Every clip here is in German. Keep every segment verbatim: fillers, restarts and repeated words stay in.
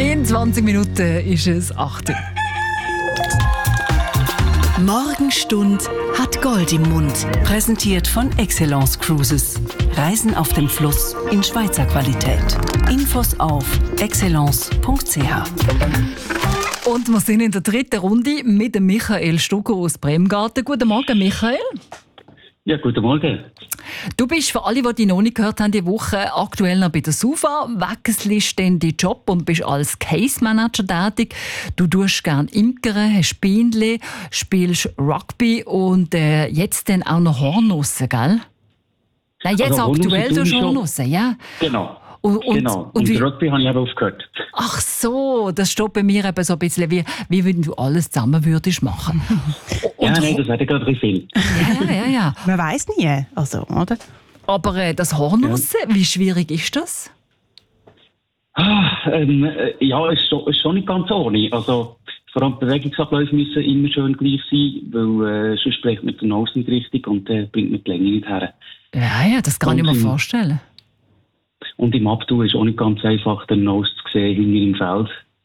In zwanzig Minuten ist es acht Uhr. Morgenstund hat Gold im Mund. Präsentiert von Excellence Cruises. Reisen auf dem Fluss in Schweizer Qualität. Infos auf excellence punkt c h. Und wir sind in der dritten Runde mit dem Michael Stucker aus Bremgarten. Guten Morgen, Michael. Ja, guten Morgen. Du bist, für alle, die dich noch nicht gehört haben, diese Woche aktuell noch bei der SUVA, wechselst dann deinen Job und bist als Case Manager tätig. Du tust gerne Imkern, hast Bienen, spielst Rugby und äh, jetzt dann auch noch Hornussen, gell? Nein, jetzt Also, aktuell Hornussen tust du tue ich Hornussen, ja? Genau. Und, und, genau. Und, und wie, Rugby habe ich aber aufgehört. ach so, das steht bei mir eben so ein bisschen wie, wie wenn du alles zusammen würdest machen. Und, ja, nein, das wäre gerade ein viel. Ja, ja, ja, ja. Man weiss nie, also, oder? Aber äh, das Hornussen, ja. Wie schwierig ist das? Ah, ähm, äh, ja, es ist, schon, ist schon nicht ganz ohne. Also, vor allem die Bewegungsabläufe müssen immer schön gleich sein, weil äh, sonst spricht man den Nose nicht richtig und äh, bringt man die Länge nicht her. Ja, ja, das kann und ich mir im, vorstellen. Und im Abtun ist auch nicht ganz einfach, den Nose zu sehen hinter im Feld.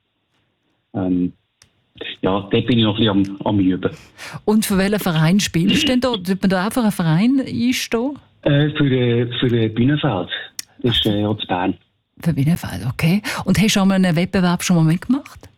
Ähm, ja, da bin ich noch ein bisschen am, am Üben. Und für welchen Verein spielst du denn da? Tut man da einfach einen Verein einstehen? Äh, für äh, für äh, Bühnenfeld. Das ist äh, auch zu Bern. Für Bühnenfeld, okay. Und hast du auch mal einen Wettbewerb schon mal mitgemacht?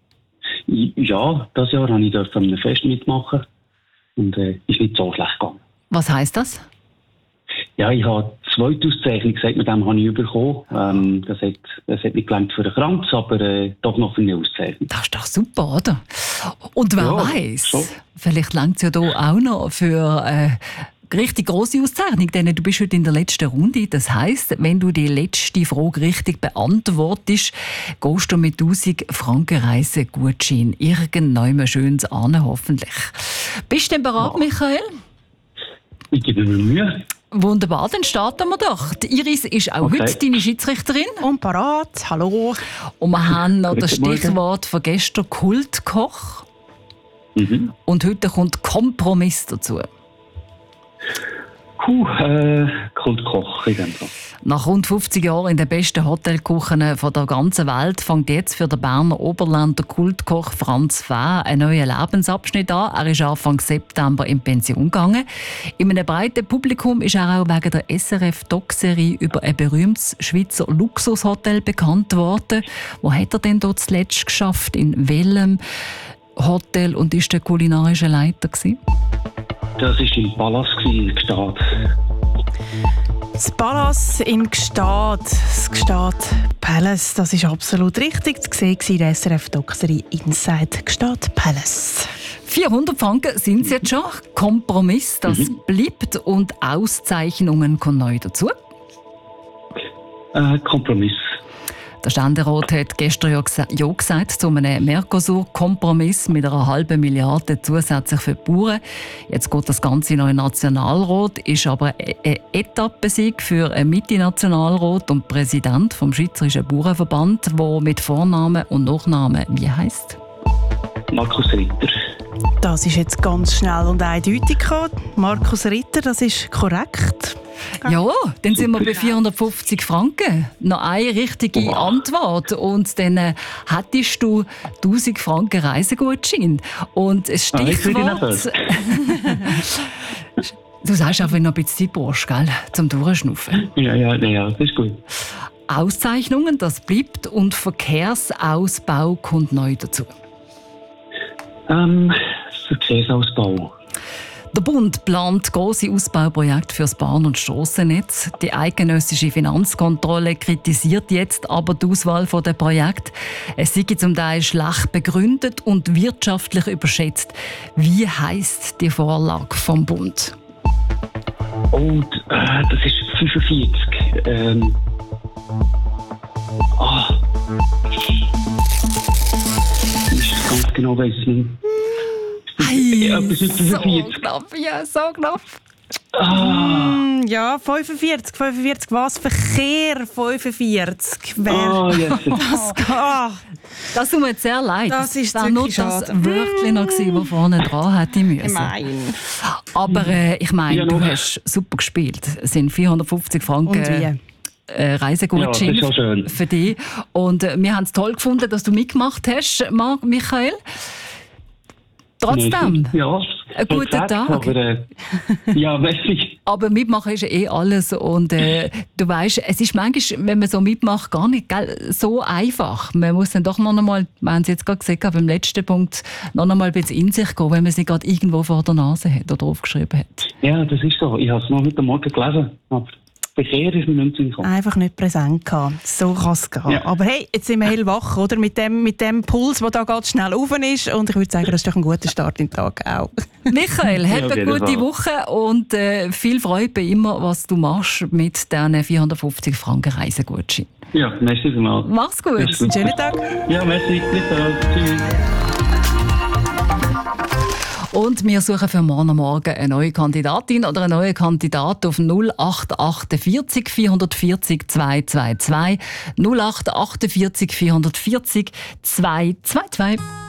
Ja, dieses Jahr habe ich an einem Fest mitmachen. Und es äh, ist nicht so schlecht gegangen. Was heisst das? Ja, ich habe zwei Auszeichnungen gesagt, mit dem habe ich bekommen. Ähm, das, hat, das hat nicht gelangt für den Kranz, aber äh, doch noch für eine Auszeichnung. Das ist doch super, oder? Und wer ja, weiss, schon. Vielleicht langt es ja hier auch noch für äh, richtig grosse Auszeichnung, denn du bist heute in der letzten Runde. Das heisst, wenn du die letzte Frage richtig beantwortest, gehst du mit tausend Franken Reisegutschein irgendwann schönes an, hoffentlich. Bist du denn bereit, ja. Michael? Ich gebe mir Mühe. Wunderbar, dann starten wir doch. Die Iris ist auch okay. heute deine Schiedsrichterin. Und parat, hallo. Und wir haben noch das Stichwort von gestern Kultkoch. Mhm. Und heute kommt Kompromiss dazu. Puh, äh, Kultkoch in dem Fall. Nach rund fünfzig Jahren in den besten Hotelküchen der ganzen Welt fängt jetzt für den Berner Oberländer Kultkoch Franz Fäh einen neuen Lebensabschnitt an. Er ist Anfang September in Pension gegangen. In einem breiten Publikum ist er auch wegen der S R F-Doc-Serie über ein berühmtes Schweizer Luxushotel bekannt worden. Wo hat er denn dort zuletzt geschafft? In welchem Hotel und ist der kulinarische Leiter gewesen? Das war im Palast in Gstaad. Das Palast in Gstaad, das Gstaad Palace, das ist absolut richtig zu sehen in der S R F-Doc-Serie Inside Gstaad Palace. vierhundert Franken sind es jetzt schon. Kompromiss, das mhm. bleibt und Auszeichnungen kommen neu dazu. Äh, Kompromiss. Der Ständerat hat gestern ja gesagt zu einem Mercosur-Kompromiss mit einer halben Milliarde zusätzlich für die Bauern. Jetzt geht das Ganze noch in den Nationalrat, ist aber ein Etappensieg für einen Mitte-Nationalrat und Präsident vom Schweizerischen Bauernverband, der mit Vornamen und Nachnamen wie heisst? Markus Ritter. Das ist jetzt ganz schnell und eindeutig gekommen. Markus Ritter, das ist korrekt. Ja, dann sind wir bei vierhundertfünfzig Franken. Noch eine richtige oh. Antwort. Und dann äh, hättest du tausend Franken Reisegutschein. Und ein Stichwort... Du sagst auch, wenn du noch ein bisschen Zeit brauchst, gell? Zum Durchschnaufen. Ja, ja, ja, das ist gut. Auszeichnungen, das bleibt. Und Verkehrsausbau kommt neu dazu. Ähm, Verkehrsausbau. Der Bund plant grosse Ausbauprojekte für das Bahn- und Strassennetz. Die eidgenössische Finanzkontrolle kritisiert jetzt aber die Auswahl der Projekte. Es sei zum Teil schlecht begründet und wirtschaftlich überschätzt. Wie heisst die Vorlage vom Bund? Oh, äh, das ist fünfundvierzig. Ähm. Ah. Ich ganz genau weiss nicht. Hey, so knapp, ja, so knapp. Ah. Mm, ja, fünfundvierzig, fünfundvierzig, was? Verkehr, fünfundvierzig. Wer? Oh, yes. das, oh. das tut mir jetzt sehr leid. Das ist war nur das Wörtchen noch, das vorne dran hätte müssen. Nein. Aber äh, ich meine, ja, du hast super gespielt. Es sind vierhundertfünfzig Franken. Und wie? äh, Reisegutschein ja, das ist auch schön. für dich. Und äh, wir haben es toll gefunden, dass du mitgemacht hast, Marc Michael. Trotzdem, ja, einen guten Tag. Aber, äh, ja, merci. Aber mitmachen ist ja eh alles. Und äh, du weißt, es ist manchmal, wenn man so mitmacht, gar nicht gell, so einfach. Man muss dann doch noch einmal, wir haben es jetzt gerade gesagt, beim letzten Punkt noch einmal ein bisschen in sich gehen, wenn man es nicht gerade irgendwo vor der Nase hat oder aufgeschrieben hat. Ja, das ist so. Ich habe es noch heute Morgen gelesen. Aber Verkehr ist mir nicht mehr gekommen. Einfach nicht präsent gehabt. So kann es gehen. Ja. Aber hey, jetzt sind wir hellwach, oder? Mit dem, mit dem Puls, der da ganz schnell rauf ist. Und ich würde sagen, das ist doch ein guter Start in den Tag auch. Michael, Ja, hab auf eine jeden gute Fall. Woche und äh, viel Freude bei immer, was du machst mit diesen vierhundertfünfzig Franken Reisegutschein. Ja, merci vielmals. Mach's gut. Das ist super. Schönen Tag. Ja, merci. Bis dann. Tschüss. Und wir suchen für morgen Morgen eine neue Kandidatin oder einen neuen Kandidat auf null acht achtundvierzig vierhundertvierzig zweihundertzweiundzwanzig null acht achtundvierzig vierhundertvierzig zweihundertzweiundzwanzig.